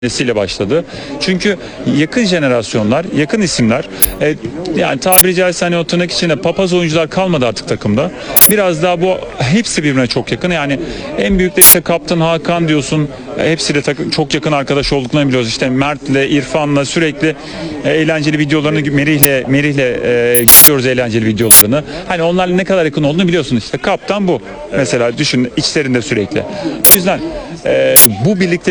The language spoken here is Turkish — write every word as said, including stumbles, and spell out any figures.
ile başladı. Çünkü yakın jenerasyonlar, yakın isimler, e, yani tabiri caizse hani o tırnak içinde papaz oyuncular kalmadı artık takımda. Biraz daha bu hepsi birbirine çok yakın. Yani en büyükleri işte Kaptan Hakan diyorsun. E, hepsiyle takım, çok yakın arkadaş olduklarını biliyoruz. İşte Mert'le, İrfan'la sürekli e, eğlenceli videolarını Merih'le Merih'le e, görüyoruz eğlenceli videolarını. Hani onlarla ne kadar yakın olduğunu biliyorsun işte. Kaptan bu. Mesela düşün içlerinde sürekli. O yüzden e, bu birlikte